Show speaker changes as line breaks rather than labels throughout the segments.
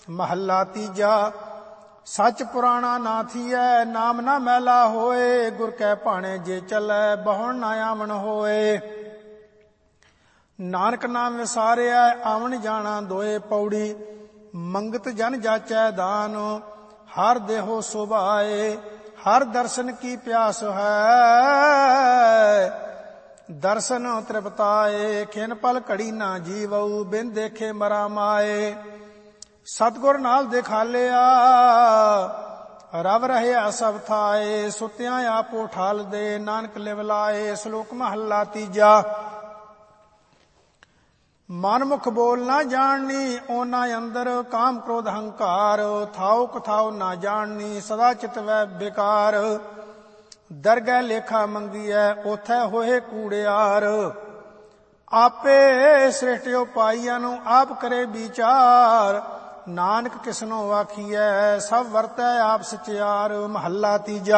महला तीजा। सच पुराना ना थियै, नाम ना मैला होए। गुर कै भाणे जे चलै, बहुण ना आवन होए। नानक नाम विसारिया, आवन जाना दोए। पौड़ी मंगत जन जाचै दान, हर देहो सुभाए। हर दर्शन की प्यास है, दर्शन तृप्ताए। खिन पल घड़ी ना जीवऊ, बिन देखे मरा माए। सतगुर नाल दिखालिया, रव रहया सब थाए। सुत्या आपो ठाल दे, नानक लिव लाए। श्लोक महला तीजा। मन मुख बोल ना जाननी, ओना अंदर काम क्रोध हंकार। थाओ कथाओ ना जाननी, सदा चित वै बेकार। दरगह लेखा मंगीऐ, ओथै होए कूड़ियार। आपे सृष्टियो पाईया नू, आप करे विचार। नानक किसनो आखिए, सब वरतै आप सचियार। महला तीजा।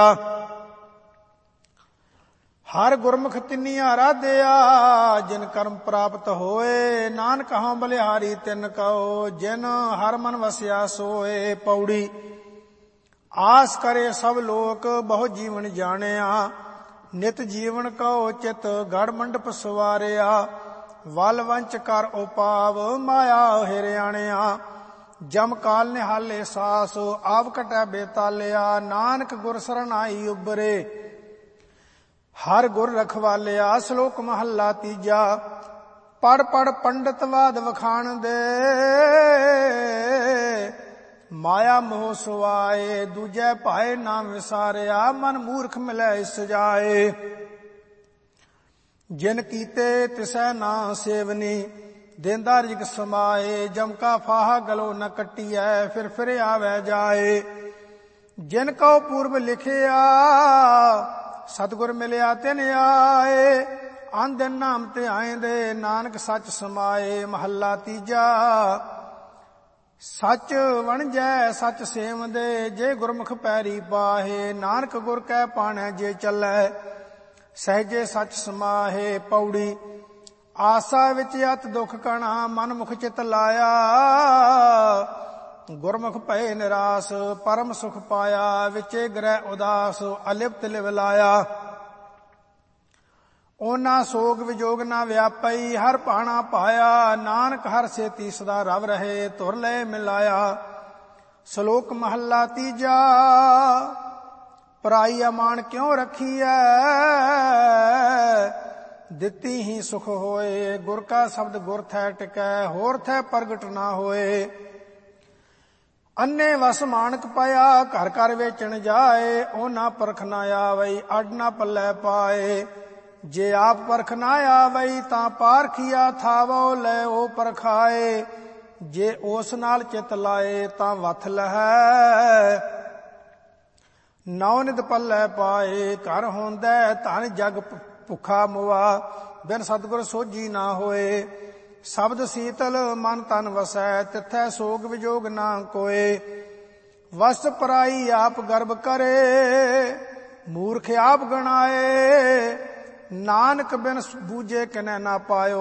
हर गुरमुख तिन्निया राधिया, जिन कर्म प्राप्त होए। नानक हऊँ बलिहारी तिन कहो, जिन हर मन वसिया सोए। पौड़ी आस करे सब लोक, बहु जीवन जानिया। नित जीवन कहो चित, गढ़ मंडप सवारिया। वल वंच कर उपाव, माया हिरयाणिया। जम काल निहाले सास, आव कटै बेतालिया। नानक गुर सरनाई उबरे, हर गुर रखवालिया। श्लोक महला तीजा। पढ़ पढ़ पंडित वाद वखाण दे, माया मोह सुआए। दूजै भाए नाम विसारिया, मन मूर्ख मिलै सजाए। जिन कीते तिसै ना सेवनी, देंदा रिग समाए। जम का फाहा गलो न कटिया, फिर आवे जाए। जिन को पूर्व लिखिया, सतगुर मिलिया तिन आए। आन दिन नाम ते आएंदे, नानक सच समाए। महला तीजा। सच वणजै सच सेवदे, जे गुरमुख पैरी पाहे। नानक गुर कै पाणै जे चलै, सहजे सच समाहे। पौड़ी आसा विच अत दुख कणा, मन मुख चित लाया। गुरमुख भय निरास, परम सुख पाया। विचे ग्रह उदास, अलिप्त लिव लाया। ओना सोग विजोग ना व्यापई, हर भाणा पाया। नानक हर सेती सदा रव रहे, तुर ले मिलाया। श्लोक महला तीजा। पराई अमान क्यों रखिए, दिती ही सुख होए। गुर का शब्द गुर थै टिकै, होर थै प्रगट ना होए। अन्ने वस मानक पाया, घर घर वेचण जाए। ओ ना परख ना आवई, अड ना पल्लै पाए। जे आप परख ना आवई, तां पारखिया थावो ले ओ परखाए। जे ओस नाल चित लाए, तां वथ लहै। नौ नित पल्लै पाए, घर होंदै धन जग भुखा मुआ। बिन सतगुर सोझी ना होए। शब्द शीतल मन तन वसै, तिथै सोग विजोग ना कोए। वस पराई आप गर्भ करे, मूर्ख आप गणाए। नानक बिन बूझे किनै ना पायो,